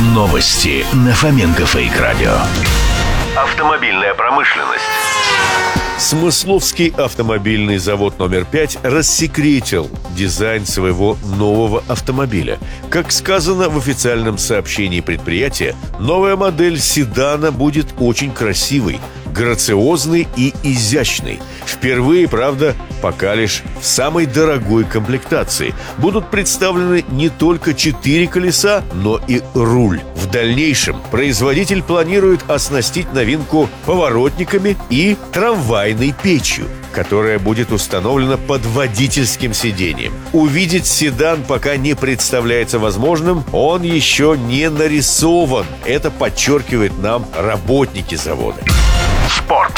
Новости на Фоменко Фейк Радио. Автомобильная промышленность. Смысловский автомобильный завод номер 5 рассекретил дизайн своего нового автомобиля. Как сказано в официальном сообщении предприятия, новая модель седана будет очень красивой, грациозной и изящной. Впервые, правда, пока лишь в самой дорогой комплектации. Будут представлены не только 4 колеса, но и руль. В дальнейшем производитель планирует оснастить новинку поворотниками и трамвайной печью, которая будет установлена под водительским сиденьем. Увидеть седан пока не представляется возможным, он еще не нарисован. Это подчеркивают нам работники завода. Спорт.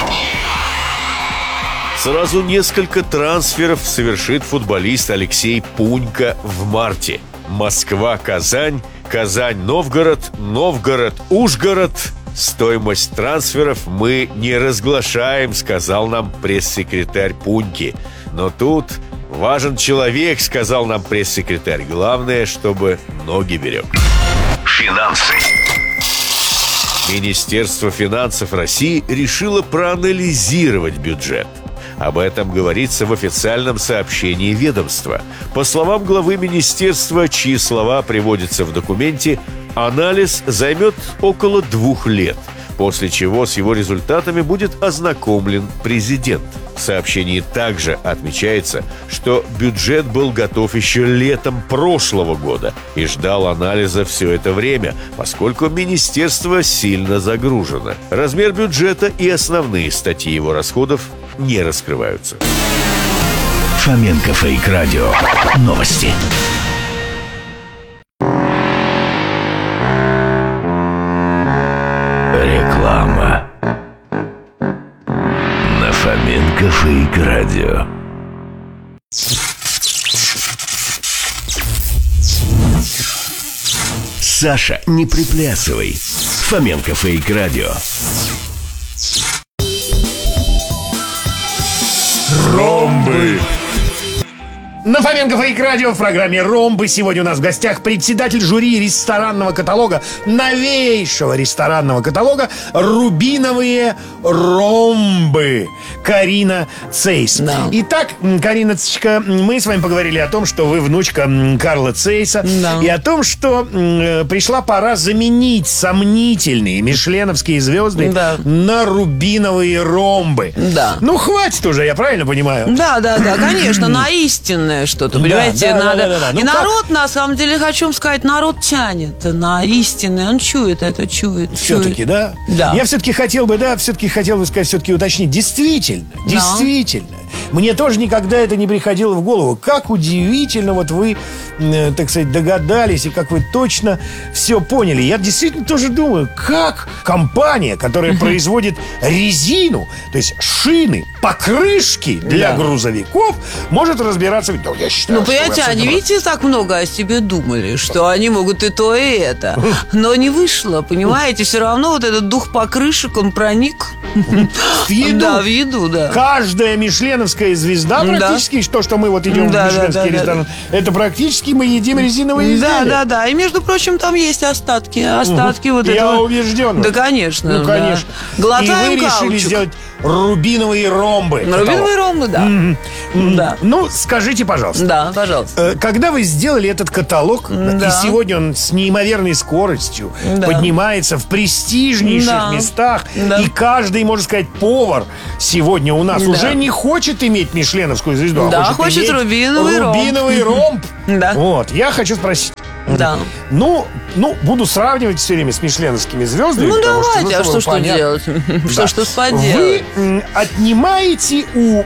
Сразу несколько трансферов совершит футболист Алексей Пунько в марте. Москва-Казань, Казань-Новгород, Новгород-Ужгород. Стоимость трансферов мы не разглашаем, сказал нам пресс-секретарь Пуньки. Но тут важен человек, сказал нам пресс-секретарь. Главное, чтобы ноги берег. Финансы. Министерство финансов России решило проанализировать бюджет. Об этом говорится в официальном сообщении ведомства. По словам главы министерства, чьи слова приводятся в документе, анализ займет около 2 лет, после чего с его результатами будет ознакомлен президент. В сообщении также отмечается, что бюджет был готов еще летом прошлого года и ждал анализа все это время, поскольку министерство сильно загружено. Размер бюджета и основные статьи его расходов не раскрываются. Фоменко Фейк Радио. Новости. Реклама. На Фоменко Фейк Радио. Саша, не приплясывай. Фоменко Фейк Радио. Ромбы. На Фоменко Фейк Радио в программе «Ромбы» сегодня у нас в гостях председатель жюри ресторанного каталога, новейшего ресторанного каталога «Рубиновые ромбы» Карина Цейс. Да. Итак, Кариночка, мы с вами поговорили о том, что вы внучка Карла Цейса, Да. и о том, что пришла пора заменить сомнительные мишленовские звезды Да. на рубиновые ромбы. Да. Ну, хватит уже, я правильно понимаю? Да, конечно, на истинное что-то, понимаете, да, надо. да. Ну, и народ, на самом деле, хочу вам сказать, народ тянет на истинное, он чует это, чует. Все-таки, да? Да. Я все-таки хотел бы сказать, все-таки уточнить. Действительно. Мне тоже никогда это не приходило в голову. Как удивительно вот вы, так сказать, догадались, и как вы точно все поняли. Я действительно тоже думаю, как компания, которая производит резину, то есть шины, покрышки для грузовиков, может разбираться. Да, я считаю, Ну, понимаете, они, видите, так много о себе думали, что они могут и то, и это. Но не вышло, понимаете, все равно вот этот дух покрышек, он проник в еду. Да, в еду, да. Каждая мишленовская звезда практически, что мы вот идем в мишленовский ресторан, это практически мы едим резиновые изделия. Да. И, между прочим, там есть остатки вот Я этого. убежден. Да, конечно. Ну, конечно. Да. Глотаем И вы решили каучук. сделать рубиновые ромбы. Рубиновые ромбы, да. Да. Ну, скажите, пожалуйста. Да, пожалуйста. Когда вы сделали этот каталог, Да. и сегодня он с неимоверной скоростью Да. поднимается в престижнейших Да. местах, Да. и каждый, можно сказать, повар сегодня у нас Да. уже не хочет иметь мишленовскую звезду, Да, а хочет иметь рубиновый ромб. рубиновый ромб. Да. Вот, я хочу спросить. Да. Ну, буду сравнивать все время с мишленовскими звездами. Ну, потому давайте, а ну, что понятно. делать? Да. Что поделать? Вы отнимаете у...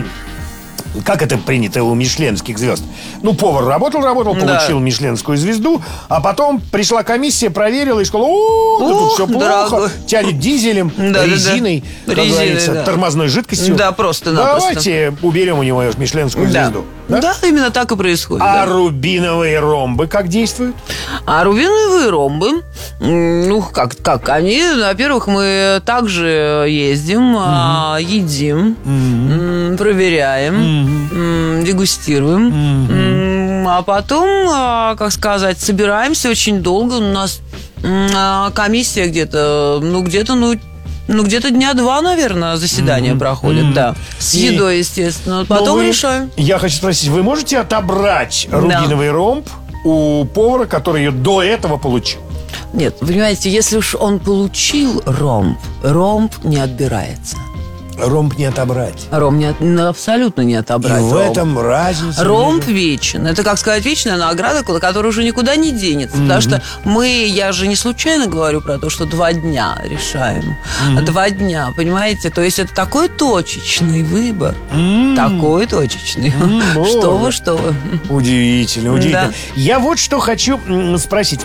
как это принято у мишленских звезд? Ну, повар работал, получил мишленскую звезду, а потом пришла комиссия, проверила и сказала: да тут все плохо, дорогой. тянет дизелем, Да. резиной, как Резиной, говорится, да. тормозной жидкостью. Да, просто-напросто. Давайте уберем у него мишленскую звезду. Да, именно так и происходит. А да. рубиновые ромбы как действуют? А рубиновые ромбы, ну, как они, во-первых, мы также ездим, едим, проверяем, дегустируем, а потом, как сказать, собираемся очень долго. У нас комиссия где-то дня 2, наверное, заседание проходит, да. С едой, естественно. Потом решаем. Я хочу спросить, вы можете отобрать рубиновый ромб у повара, который ее до этого получил? Нет, понимаете, если уж он получил ромб не отбирается. Ромб не отобрать. Абсолютно не отобрать. И в этом разница. Ромб вечен. Это, как сказать, вечная награда, которая уже никуда не денется. Потому что я же не случайно говорю про то, что 2 дня решаем. 2 дня, понимаете? То есть это такой точечный выбор. Такой точечный. Что вы. Удивительно. Да. Я вот что хочу спросить.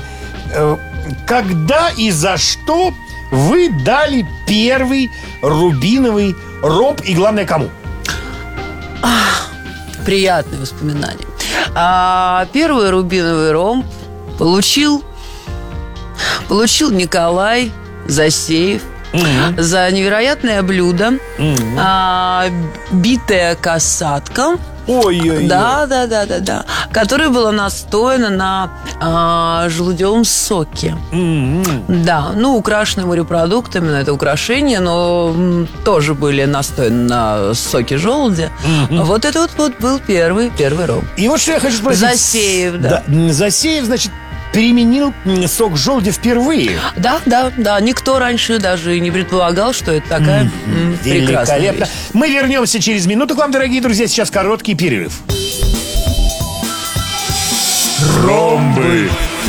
Когда и за что вы дали первый рубиновый ромб, и главное, кому? Приятные воспоминания. Первый рубиновый ромб получил Николай Засеев за невероятное блюдо. Битая касатка. Ой-ой-ой. Да. Которая была настояна на желудевом соке. Да, украшены морепродуктами, это украшения, но тоже были настояны на соке желудя. Вот это вот был первый ромб. И вот что я хочу спросить. Засеев, да. Засеев, значит, применил сок желудя впервые. Да. Никто раньше даже и не предполагал, что это такая прекрасная великолепно. вещь. Мы вернемся через минуту к вам, дорогие друзья. Сейчас короткий перерыв. Ромбы.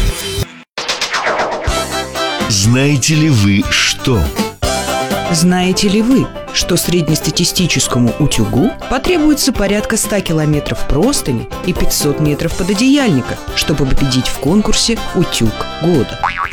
Знаете ли вы что? Знаете ли вы, что среднестатистическому утюгу потребуется порядка 100 километров простыни и 500 метров пододеяльника, чтобы победить в конкурсе «Утюг года»?